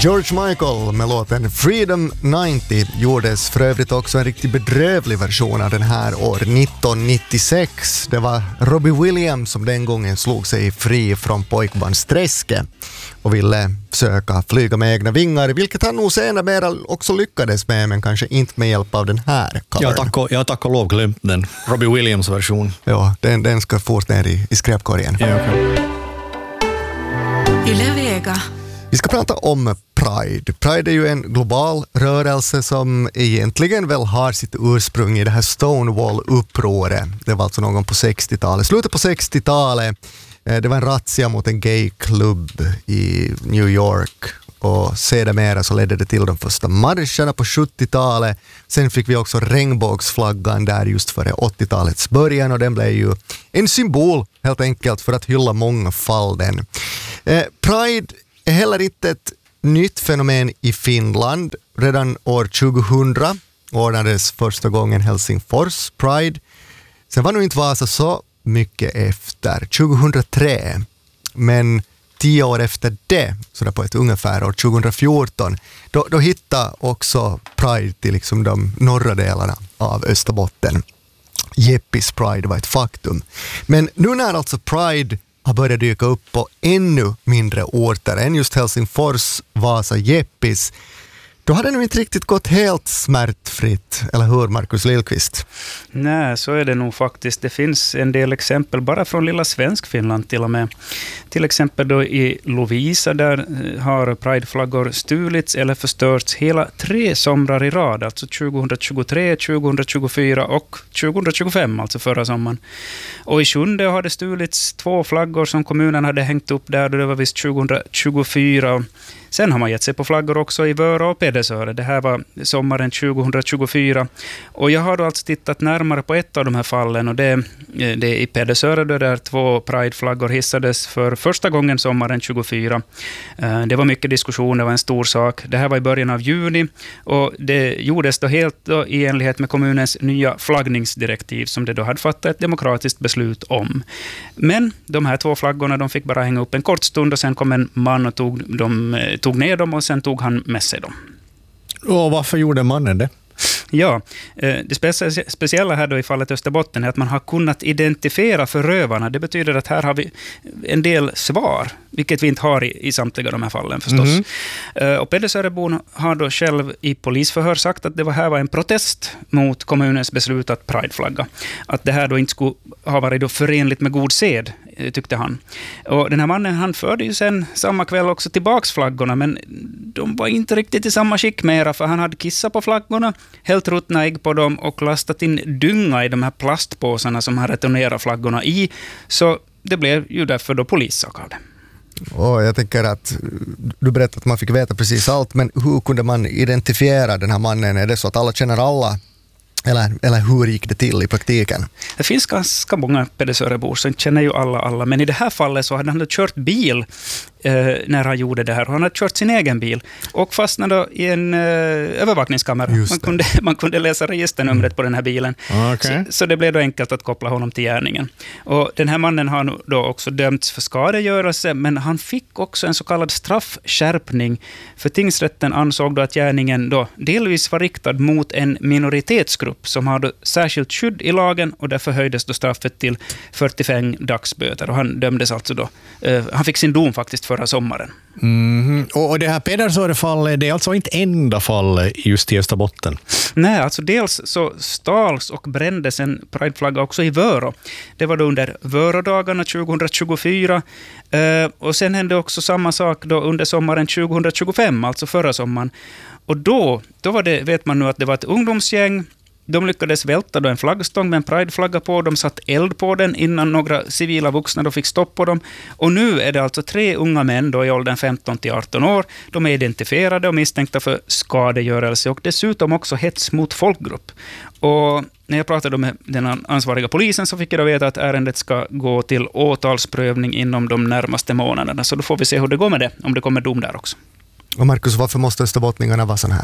George Michael med låten Freedom 90 gjordes för övrigt också en riktigt bedrövlig version av den här år 1996. Det var Robbie Williams som den gången slog sig fri från pojkbandsträsket och ville försöka flyga med egna vingar, vilket han nog senare också lyckades med, men kanske inte med hjälp av den här covern. Jag tack och lov glömt den Robbie Williams version. Ja, den ska fort ner i skräpkorgen. Ja, okay. Yle Vega. Vi ska prata om Pride. Pride är ju en global rörelse som egentligen väl har sitt ursprung i det här Stonewall-upproret. Det var alltså någon på 60-talet. Slutet på 60-talet. Det var en razzia mot en gayklubb i New York. Och sedermera så ledde det till de första marscherna på 70-talet. Sen fick vi också regnbågsflaggan där just före 80-talets början. Och den blev ju en symbol helt enkelt för att hylla mångfalden. Pride är heller inte ett nytt fenomen i Finland. Redan år 2000 ordnades första gången Helsingfors Pride. Sen var nog inte Vasa så mycket efter, 2003. Men 10 år efter det, så där på ett ungefär år 2014, då hittade också Pride till liksom de norra delarna av Österbotten. Jeppis Pride var ett faktum. Men nu när alltså Pride har börjat dyka upp på ännu mindre orter än just Helsingfors, Vasa, Jeppis, då har det nog inte riktigt gått helt smärtfritt, eller hur, Markus Lillqvist? Nej, så är det nog faktiskt. Det finns en del exempel bara från lilla Svenskfinland till och med. Till exempel då i Lovisa, där har prideflaggor stulits eller förstörts hela 3 somrar i rad, alltså 2023, 2024 och 2025, alltså förra sommaren. Och i Sjunde har det stulits 2 flaggor som kommunen hade hängt upp där, det var visst 2024. Sen har man gett sig på flaggor också i Vörå och Pedersöre. Det här var sommaren 2024. Och jag har då alltså tittat närmare på ett av de här fallen. Och det är i Pedersöre där 2 prideflaggor hissades för första gången sommaren 2024. Det var mycket diskussion, det var en stor sak. Det här var i början av juni. Och det gjordes då helt då i enlighet med kommunens nya flaggningsdirektiv som det då hade fattat ett demokratiskt beslut om. Men de här 2 flaggorna, de fick bara hänga upp en kort stund och sen kom en man och tog ner dem och sen tog han med sig dem. Och varför gjorde mannen det? Ja, det speciella här då i fallet Österbotten är att man har kunnat identifiera förövarna. Det betyder att här har vi en del svar, vilket vi inte har i samtliga de här fallen förstås. Och Pedersörebon har då själv i polisförhör sagt att det här var en protest mot kommunens beslut att prideflagga. Att det här då inte skulle ha varit då förenligt med god sed, tyckte han. Och den här mannen, han förde ju sen samma kväll också tillbaks flaggorna, men de var inte riktigt i samma skick mera, för han hade kissat på flaggorna, hällt ruttna ägg på dem och lastat in dynga i de här plastpåsarna som han returnerar flaggorna i. Så det blev ju därför då polissak av det. Och jag tänker att du berättade att man fick veta precis allt, men hur kunde man identifiera den här mannen? Är det så att alla känner alla? Eller hur gick det till i praktiken? Det finns ganska många Pedersörebor som känner ju alla. Men i det här fallet så hade han kört bil när han gjorde det här. Han hade kört sin egen bil och fastnade i en övervakningskamera. Man kunde läsa registernumret på den här bilen. Okay. Så det blev då enkelt att koppla honom till gärningen. Och den här mannen har då också dömts för skadegörelse, men han fick också en så kallad straffskärpning. För tingsrätten ansåg då att gärningen då delvis var riktad mot en minoritetsgrupp som hade särskilt skydd i lagen, och därför höjdes då straffet till 45 dagsböter. Och han dömdes alltså då, han fick sin dom faktiskt förra sommaren. Och det här Pedersöre-fallet, det är alltså inte enda fall just i Österbotten? Nej, alltså dels så stals och brändes en prideflagga också i Vörå. Det var då under Vörådagarna 2024. Och sen hände också samma sak då under sommaren 2025, alltså förra sommaren. Och då var det, vet man nu att det var ett ungdomsgäng. De lyckades välta då en flaggstång med en prideflagga på. De satt eld på den innan några civila vuxna då fick stopp på dem. Och nu är det alltså 3 unga män då i åldern 15 till 18 år. De är identifierade och misstänkta för skadegörelse och dessutom också hets mot folkgrupp. Och när jag pratade med den ansvariga polisen så fick jag då veta att ärendet ska gå till åtalsprövning inom de närmaste månaderna. Så då får vi se hur det går med det, om det kommer dom där också. Och Markus, varför måste österbottningarna vara sån här?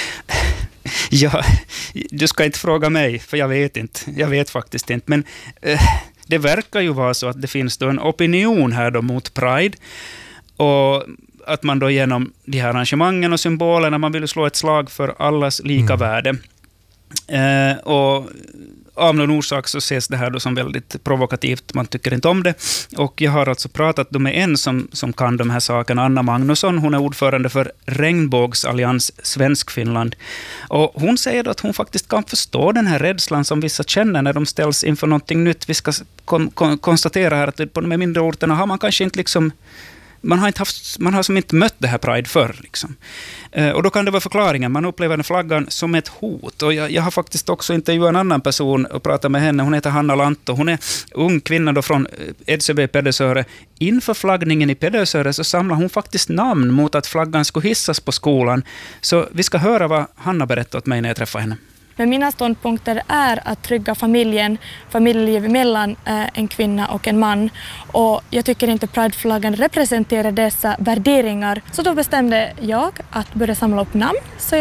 Ja, du ska inte fråga mig, för jag vet inte. Jag vet faktiskt inte. Men det verkar ju vara så att det finns då en opinion här då mot Pride. Och att man då genom de här arrangemangen och symbolerna, man vill slå ett slag för allas lika värde. Och av någon orsak så ses det här då som väldigt provokativt, man tycker inte om det. Och jag har alltså pratat då med en som kan de här sakerna, Anna Magnusson. Hon är ordförande för Regnbågsallians Svenskfinland. Och hon säger då att hon faktiskt kan förstå den här rädslan som vissa känner när de ställs inför någonting nytt. Vi ska konstatera här att på de mindre orterna har man kanske inte liksom, man har som inte mött det här Pride förr. Liksom. Och då kan det vara förklaringen. Man upplever den flaggan som ett hot. Och jag har faktiskt också intervjuat en annan person och pratat med henne. Hon heter Hanna Lantto. Hon är ung kvinna då från Edsebö i Pedersöre. Inför flaggningen i Pedersöre så samlar hon faktiskt namn mot att flaggan skulle hissas på skolan. Så vi ska höra vad Hanna berättade åt mig när jag träffade henne. Men mina ståndpunkter är att trygga familjeliv mellan en kvinna och en man. Och jag tycker inte Prideflaggan representerar dessa värderingar. Så då bestämde jag att börja samla upp namn. Så